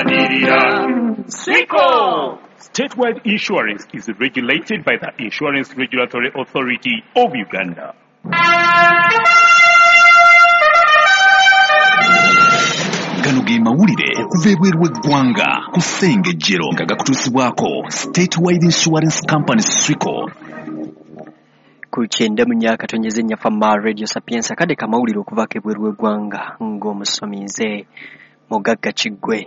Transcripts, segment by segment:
Swico! Statewide insurance is regulated by the Insurance Regulatory Authority of Uganda. Gano ge mawulire okuva ebweru w'eggwanga ku Ssengejjero nga gakutuusibwako Statewide Insurance Company Swico. Ku kyenda mu nnyaka tonyeze nnya fama Radio Sapienza kade kamawulire okuvaako ebweru w'eggwanga ng'omusomi nze Mugagga Kiggwe.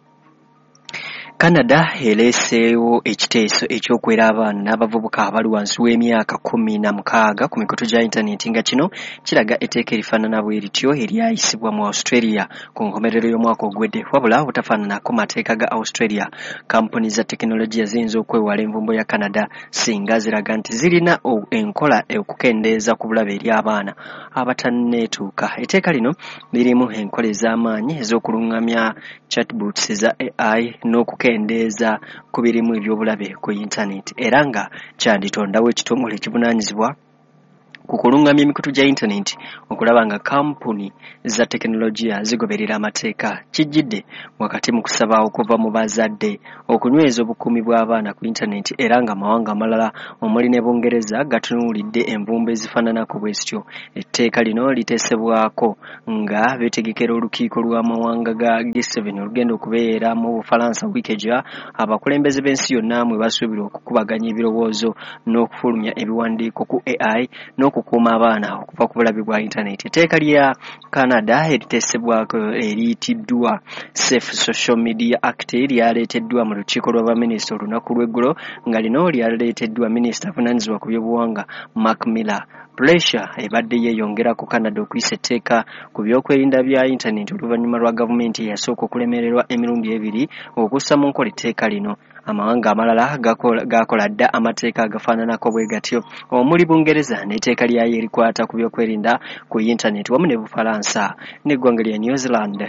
Canada eleeseewo ekiteeso ekyokwera abaana n'abavubuka abali wansi w'emyaka 16 ku mikutu gya intaneti nga kino kiraga etteeka erifaanana bwe lityo eryayisibwa mu Australia ku nkomerero y'omwaka ogwedde wabula obutafaananako mateeka ga Australia. Kampuni za tekinologiya ziyinza okwewala envumbo ya Canada singa ziraga nti zirina enkola okukendeeza ku bulabe eri abaana abatanneetuuka. Etteeka lino lirimu enkola ez'amaanyi ez'okulungamya chatbots za AI n'okukendeeza ku birimu eby'obulabe ku intaneti era nga kyanditondawo ekitongole ekivunaanyizibwa ku kulungamya emikutu gya intaneti okulaba nga kampuni za tekinologiya zigoberera amateeka. Kijjidde wakati mu kusaba okuva mu bazadde okunyweza obukuumi bw'abaana ku intaneti era nga amawanga amalala omuli ne Bungereza gatunuulidde envumbo ezifaananako bwe zityo. Etteeka lino liteesebwako nga beetegekera olukiiko lw'amawanga ga G7 olugenda okubeera mu Bufalansa wiiki ejja. Abakulembeze b'ensi yonna mwe basuubirwa okukubaganya ebirowoozo n'okufulumya ebiwandiiko ku AI n'okukuuma abaana okuva ku bulabe bwa intaneti. Etteeka lya Canada eriteesebwako eriyitiddwa Safe Social Media Act lyaleeteddwa mu lukiiko lw'abaminisita olunaku lw'eggulo nga lino lyaleeteddwa minisita avunaanyizibwa ku byobuwangwa Mark Miller. Pressure ebadde yeeyongera ku Canada okuyisa etteeka ku byokwerinda bya intaneti oluvannyuma lwa gavumenti eyasooka okulemererwa emirundi ebiri okussa mu nkola etteeka lino. Amawanga amalala gakola dda amateeka agafaananako bwe gatyo omuli Bungereza n'etteeka lyayo erikwata ku byokwerinda ku intaneti wamu ne Bufalansa n'eggwanga lya New Zealand.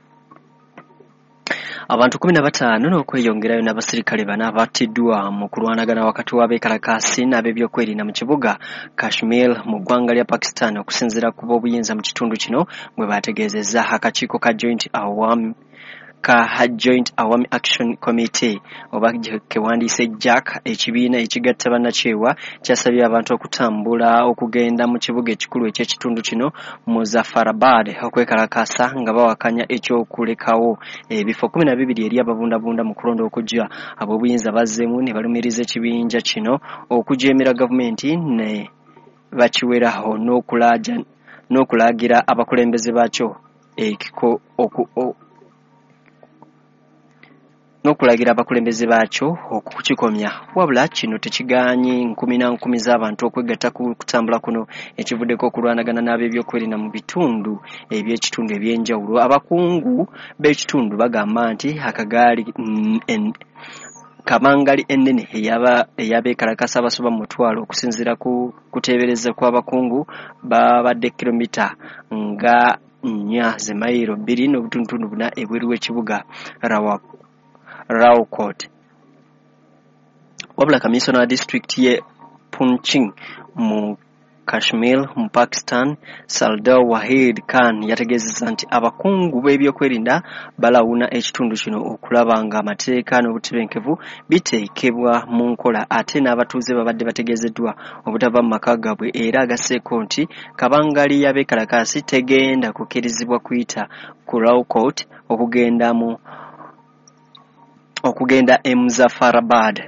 Abantu 15 n'okweyongerayo n'abasirikale 4 abattiddwa mu kulwanagana wakati w'abeekalakaasi n'ab'ebyokwerinda mu kibuga Kashmir mu ggwanga lya Pakistan okusinziira ku b'obuyinza mu kitundu kino bwe bategeezezza akakiiko ka Joint Awami Action Committee oba kewandiise Jack. Ekibiina ekigatta bannakyewa kyasabye abantu okutambula okugenda mu kibuga ekikulu eky'ekitundu kino Muzaffarabad okwekalakaasa nga bawakanya ekyokulekawo ebifo 12 eri ababundabunda mu kulonda okujja. Ab'obuyinza bazzeemu ne balumiriza ekibinja kino okujeemera gavumenti ne bakiweraho n'okulagira abakulembeze baakyo okukikomya. Wabula kino tekigaanyi nkumi na nkumi z'abantu okwegatta ku kutambula kuno ekivuddeko okulwanagana n'ab'ebyokwerinda mu bitundu eby'ekitundu ebyenjawulo. Abakungu b'ekitundu bagamba nti kamangali ennene ey'abeekalakasa abasoba mu mutwalo okusinziira ku kuteebereza kw'abakungu babadde kilomita nga 4 zemayiro 2.4 ebweru w'ekibuga Rawalkot. Wabula kamisona wa district ye Punching mu Kashmir mu Pakistan Sardar Wahid Khan yategeezezza nti abakungu b'ebyokwerinda balawuna ekitundu kino okulaba nga amateeka n'obutebenkevu biteekebwa mu nkola ate n'abatuuze babadde bategeezeddwa obutava mu maka gaabwe era agasseeko nti kabangali y'abeekalakaasi tegenda kukkirizibwa kuyita ku Rawalkot okugenda e Muzaffarabad.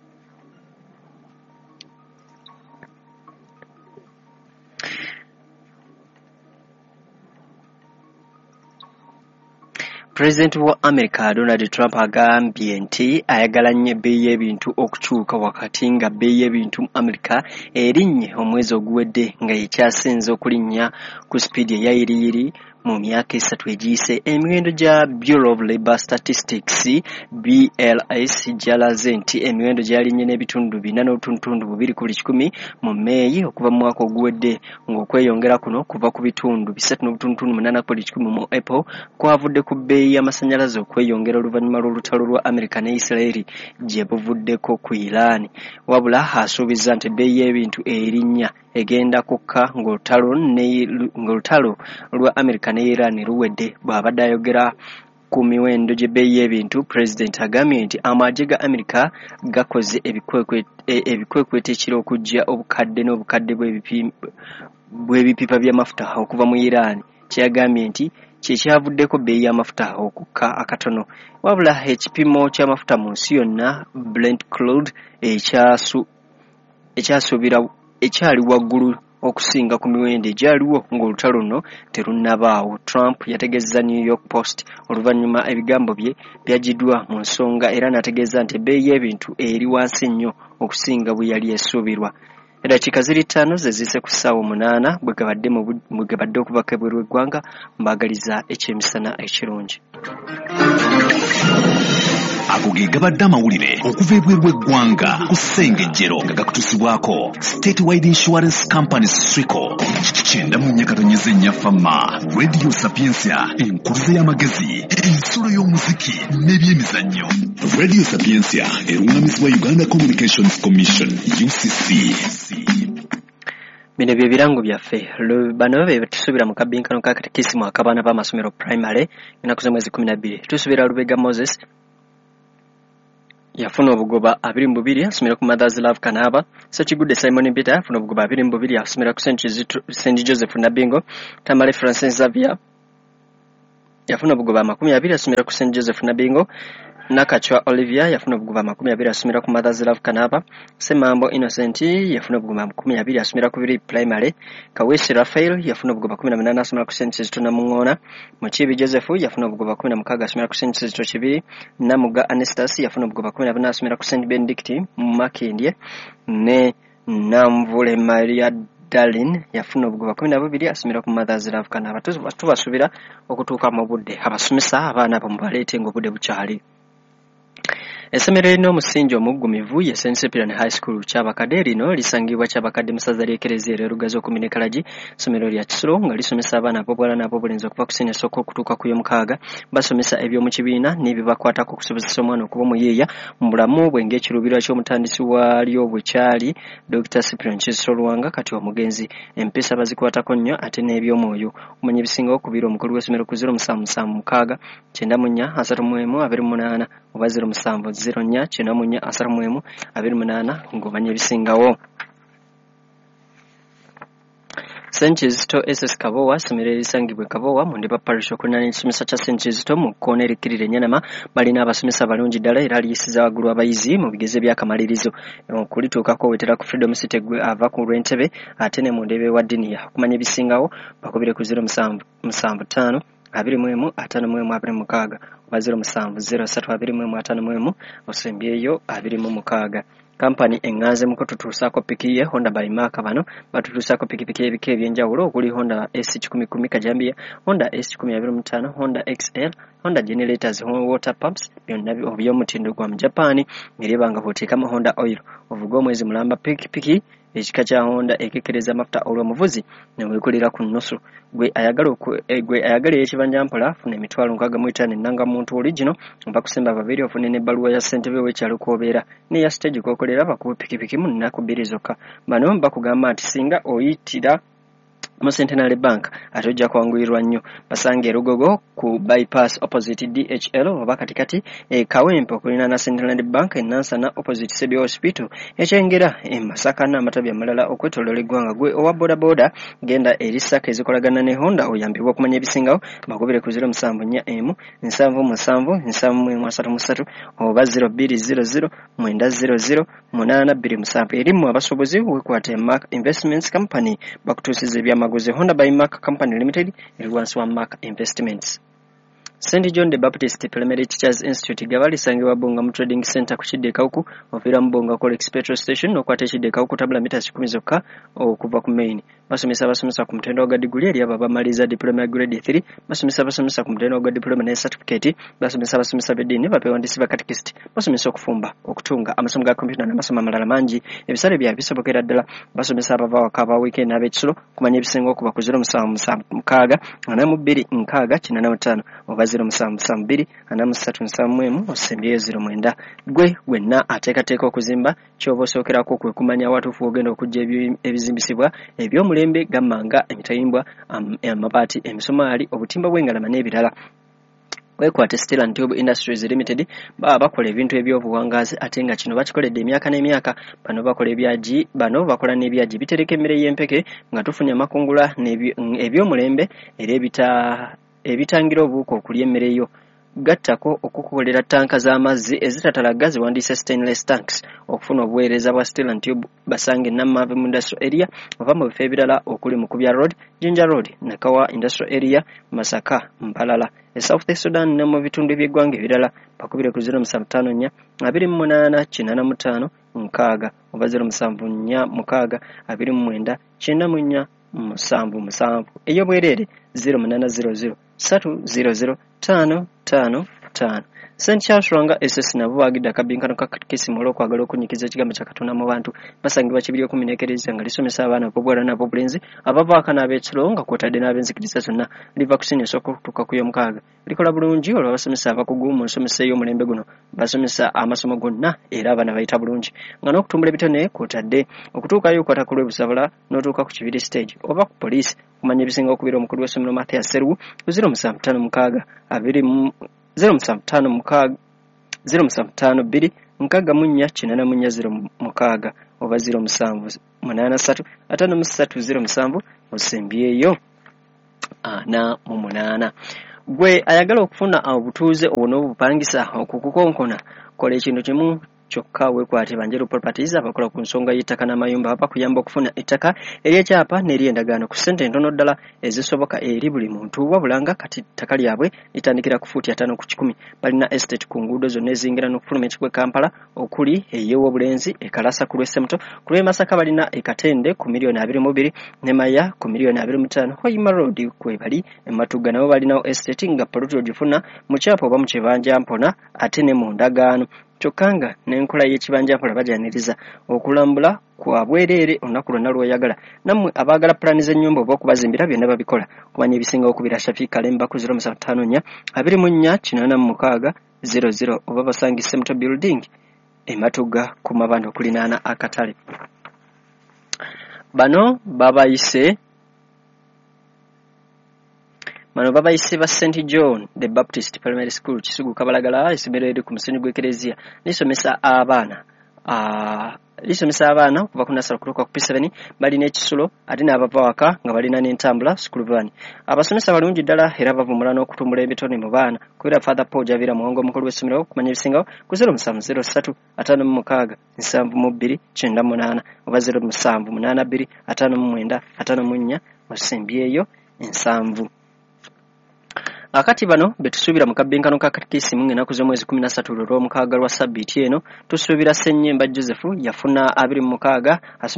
President wa America Donald Trump agambye nti ayagala nnyo ebbeeyi y'ebintu okukyuka wakati nga bbeeyi y'ebintu mu America erinnye omwezi oguwedde nga yekyasinze okulinnya ku sipiidi eyayiriyiri mu myaka 3 egiyise. Emiwendo gya Bureau of Labor Statistics BLS gyalaze nti emiwendo gyalinnye n'ebitundu 4.2 ku buli 100 mu Meeyi okuva mu mwaka oguwedde ng'okweyongera kuno kuva ku bitundu 3.8 ku buli 100 mu April kwavudde ku bbeeyi y'amasannyalaze okweyongera oluvannyuma lw'olutalo lwa America ne Israeli gye buvuddeko ku Iran. Wabula asuubizza nti ebbeeyi y'ebintu erinnya egenda kukka ng'olutalo lwa America ne Iran luwedde. Bw'abadde ayogera ku miwendo gy'ebbeeyi y'ebintu, Pulezidenti agambye nti amagye ga Amerika gakoze ebikwekweto ekiro okujja obukadde n'obukadde bw'ebipipa by'amafuta okuva mu Iran. Kyeyagambye nti kyekyavuddeko bbeeyi y'amafuta okukka akatono. Wabula ekipimo ky'amafuta mu nsi yonna Brent crude ekyali waggulu okusinga ku miwendo egyaliwo ng'olutalo luno terunnabaawo. Trump yategeeza New York Post oluvannyuma ebigambo bye byagiddwa mu nsonga era n'ategeeza nti ebbeeyi y'ebintu eri wansi nnyo okusinga bwe yali esuubirwa. Eddakiika ziri 5 ze zise ku ssaawa 8 bwe gabadde okuva kebweru w'eggwanga. Mbaagaliza ekyemisana ekirungi. Ago ge gabadde amawulire okuva ebweru w'eggwanga ku ssengejjero nga gakutusibwako Statewide Insurance Company Swico. Kyenda mu nnyakatonyeza ennyafama Radio Sapiensia, enkuluze y'amagezi, ensulo y'omuziki n'ebyemizannyo. Radio Sapiensia erungamizibwa Uganda Communications Commission UCC. Bino bye birango byaffe. Bano be tusubira mu kabinkano ka katekisimu akabaana b'amasomero primary ennaku z'omwezi 12. Tusubira Lubega Moses yafuna obugoba 22 asomera ku Mother's Love Kanaba. Sekigudde Simon Peter yafuna obugoba 22 asomera ku St. Joseph Nabingo. Tamale Francis Xavier yafuna obugoba 20 asomera ku St. Joseph Nabingo. Nakachwa Olivia yafuna obugoba 20 asomera ku Mother's Love Kanaba. Semambo Innocent yafuna obugoba 20 asomera ku Biri Primary. Kawesi Raphael yafuna obugoba 18 asomera ku St. Kizito Namungoona. Mukibi Joseph yafuna obugoba 16 asomera ku St. Kizito Kibiri. Namuga Anestas yafuna obugoba 14 asomera ku St. Benedict mu Makindye. Ne Namvule Maria Darlin yafuna obugoba 12 asomera ku Mother's Love Kanaba. Tubasubira okutuuka mu budde abasomesa abaana abo mubaleete ng'obudde bukyali. Essomero erina omusingi omuggumivu ye St. Cyprian High School Kyabakadde lino lisangibwa Kyabakadde mu ssaza ly'Ekereziya ery'Olugazi okumina Kalagi. Essomero lya Kisulo nga lisomesa abaana ab'obuwala n'ab'obulenzi okuva ku ssenya esooka okutuuka ku y'omukaaga. Basomesa eby'omu kibiina n'ebibakwatako okusobozesa omwana okuba omuyiiya mu bulamu bwe ng'ekiruubirirwa ky'omutandisi waalyo bwe kyali Dr. Cyprian Kizito Luwanga kati omugenzi. Empisa bazikwatako nnyo ate n'eby'omwoyo. Omanya ebisingawo kubira omukulu w'essomero ku 0776 94 31 28 oba 07 04 94 31 28 ng'omanya ebisingawo. St. Kizito SS Kabowa essomero erisangibwa Kabowa mu Ndiba Parish okuliraana ekisomesa kya St. Kizito mu kkoona erikkirira Enyanama balina abasomesa balungi ddala era liyisiza waggulu abayizi mu bigezo by'akamalirizo. Okulituukako wetera ku Freedom City gwe ava ku Lwentebe ate ne mu Ndebe wa Diniya. Okumanya ebisingawo bakubire ku 0775 21 55 oba 0703 osembyeyo 26. Kampani enganze muko tutuusaako piki ye Honda by Mark bano batutuusaako pikipiki ebika ebyenjawulo okuli Honda S1010 Kajambia, Honda S1025, Honda XL, Honda Generators, Water Pumps byonna eby'omutindo gwa mu Japan. Ng'eryebanga bw'oteekamu Honda Oil ovuga omwezi mulamba pikipiki ekika kya Honda ekekereza amafuta olw'omuvuzi ne weekolera ku nnusu. Gwe ayagala ekibanja mpola funa emitwalo 65 ennangamuntu original oba kusemba babiri ofune n'ebbaluwa ya ssentebe w'ekyalo kw'obeera n'eya stage kw'okolera bakuba pikipiki mu nnaku 2 zokka. Bano bakugamba nti singa oyitira mu Centenary Bank ate ojja kwanguyirwa nnyo. Basange Rugogo ku bypass opposite DHL oba katikati Kawempe okuliraana Centenary Bank Nansana opposite Sebi Hospital ekyengera Masaka n'amatabi amalala okwetooloola eggwanga. Gwe owa bodaboda genda eri ssaka ezikolagana ne Honda oyambibwa okumanya ebisingawo bakubire ku 0741 777 oba 0200 900 827. Erimu abasobozi wekwate Mark Investments Company bakutuusiza ebyamaguzi. Honda by Mark Company Limited eri wansi wa Mark Investments. St. John the Baptist Primary Teachers Institute gabali sangibwa Bonga mu Trading Center ku Kiddekawuku ovira mu Bonga Colex Petrol Station okwata Kiddekawuku tabula mita 10 zokka okuva ku main. Basomesa ku mutendo gwa degree eri abamaliza diploma grade 3. Basomesa ku mutendo gwa diploma ne certificate. Basomesa bedini bapewa ndisi ba catechist. Basomesa okufumba okutunga amasomo ga computer n'amasomo amalala mangi ebisale bya bisobokera ddala. Basomesa abava wakaba weekend n'abekisulo kumanya ebisinga okuba ku 0776 42 oba 0772 4371 osembyeyo 09. Gwe wenna ateekateeka okuzimba ky'oba osookerako kwe kumanya watuufu ogenda okujja ebizimbisibwa eby'omulembe gammanga emitayimbwa amabaati emisomaali obutimba bw'engalama n'ebirala. wekwate Steel and Tube Industries Limited bakola ebintu ebyobuwangazi ate nga kino bakikoledde emyaka n'emyaka. Bano bakola n'ebyaji bitereka emmere y'empeke nga tufunye amakungula ebyomulembe era ebitangira obuuka okulya emmere yo. Gattako okukolera tanka z'amazzi ezitatalaga ziwandiise stainless tanks okufuna obuweereza bwa Steel and Tube basange Namave mu industrial area oba mu bifo ebirala okuli mu Kubya Road, Jinja Road, Nakawa industrial area, Masaka, Mpalala, South Sudan ne mu bitundu by'eggwanga ebirala. Bakubire ku 074 28 85 6 oba 074 29 94 7 ey'obwerere 0800 300 555. St. Charles Rwanga SS nabo bagidde akabinkano ka katekisimu olw'okwagala okunyikiza ekigambo kya Katonda mu bantu. Basangibwa Kibiri okumineekereza nga lisomesa abaana ab'obuwala n'ab'obulenzi abavaaka n'ab'ekiro nga kwotadde n'ab'enzikiriza zonna. Liva ku senior okutuuka ku y'omukaaga. Likola bulungi olw'abasomesa abakugu mu nsomesa ey'omulembe guno. Basomesa amasomo gonna era abaana bayita bulungi nga n'okutumbula ebitone kwotadde okutuukayo okwata ku lw'ebusabula n'otuuka ku Kibiri stage oba ku poliisi. Kumanya ebisinga okubira omukulu w'essomero Mathias Serugu ku 075 075 oba 0783 osembyeyo 48. Gwe ayagala okufuna obutuuze obupangisa okukukonkona kola ekintu kimu kyokka wekwate Banjero Properties abakola ku nsonga y'ettaka n'amayumba bakuyamba okufuna ettaka ery'ekyapa n'ery'endagaano ku ssente ntono ddala ezisoboka eri buli muntu wabulanga kati ettaka lyabwe litandikira ku fuuti 5 ku 10. Balina estate ku nguudo zonna ezingira n'okufuluma ekikwe Kampala okuli ey'Obulenzi ekalasa ku lw'Essemuto ku lw'Emasaka balina ekatende ku $22,000 ne Maya ku $25,000. Hoima Road kwebali Ematuga nabo balinawo estate nga poloti ogifuna mu kyapa oba mu kibanja mpona ate ne mu ndagaano. Chokanga n'enkola y'ekibanja mpona bajaniriza okulambula kwa bwereere olunaku lwonna lw'oyagala. Nammwe abaagala pulaani z'ennyumba oba okubazimbira byonna babikola. Kumanya ebisinga okubira Shafi Kalemba ku 074 24 00 oba basangi Semuto Building Ematuga ku mabanda okulinaana akatale. Bano babayise ba St. John the Baptist Primary School Kisugu Kabalagala isomero eri ku musingi gw'ekereziya lisomesa abaana kuva ku nasala kutuuka ku P7 balina ekisulo ate n'abavawaka nga balina n'entambula school van. Abasomesa balungi ddala era bavumula n'okutumbula ebitone mu baana kubera Father Paul Javira muwongo omukulu w'essomero kumanya ebisingawo ku 0703 56 72 98 oba 0782 59 54 osembyeyo 7. Akati bano betusuubira mu kabinkano ka katekisimu ng'ennaku z'omwezi 13 olw'omukaaga lwa sabbiiti eno tusuubira Ssennyemba Joseph yafuna 26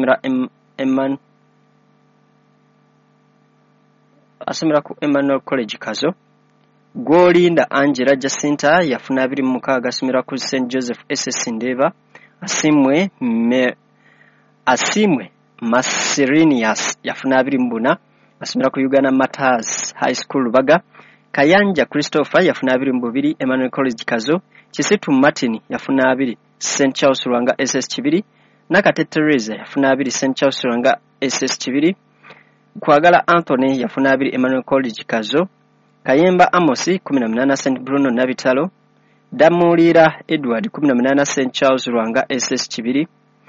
asomera ku Emmanuel College Kazo. Gwolinda Angela Jacinta yafuna 26 asomera ku St. Joseph SS Ndeva. Asimwe Masirinius yafuna 24 asomera ku Uganda Matters High School Lubaga. Kayanja Christopher yafuna 22 Emmanuel College Kazo. Kisitu Martin yafuna 2 St. Charles Rwanga SS Kibiri. Nakate Teresa yafuna 2 St. Charles Rwanga SS Kibiri. Kwagala Anthony yafuna 2 Emmanuel College Kazo. Kayemba Amosi 18 St. Bruno Nabitalo. Damulira Edward 18 St. Charles Rwanga SS Kibiri.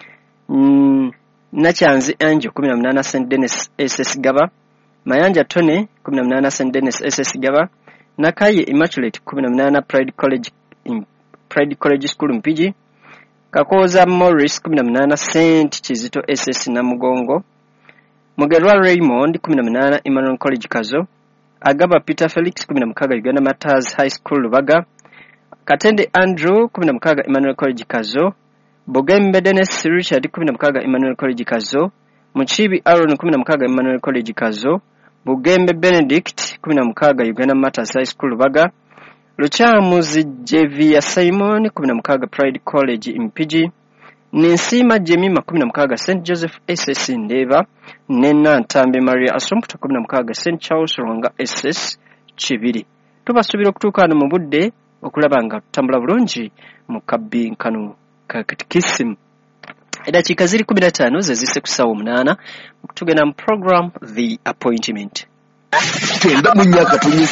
Nachanzi Angel 18 St. Dennis SS Gaba. Mayanja Tony 18 St. Dennis SS Gaba. Nakaye Immaculate 18 Pride College School Mpiji. Kakoza Morris 18 St. Kizito SS Namugongo. Mugerwa Raymond 18 Emmanuel College Kazo. Agaba Peter Felix 16 Uganda Matters High School Lubaga. Katende Andrew 16 Emmanuel College Kazo. Bogembe Dennis Richard 16 Emmanuel College Kazo. Muchibi Aaron 16 Emmanuel College Kazo. Bugembe Benedict 16 Uganda Matters High School Lubaga. Luchamuzi Jevia Simon 16 Pride College Mpiji. Ninsima Jemima 16 St. Joseph SS Ndeva. Nena Ntambe Maria Assumpta 16 St. Charles Rwanga SS Kibiri. Tubasubira okutuuka mu budde okulaba nga tutambula bulungi mu kabinkano ka katekisimu. Edakiika ziri 15 zezise ku ssaawa 8 tugenda mu program The Appointment. Tenda munyaka tunyise